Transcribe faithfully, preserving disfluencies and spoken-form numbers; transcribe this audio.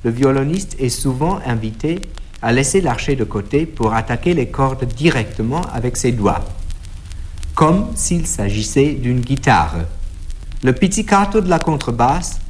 le violoniste est souvent invité à laisser l'archet de côté pour attaquer les cordes directement avec ses doigts, comme s'il s'agissait d'une guitare. Le pizzicato de la contrebasse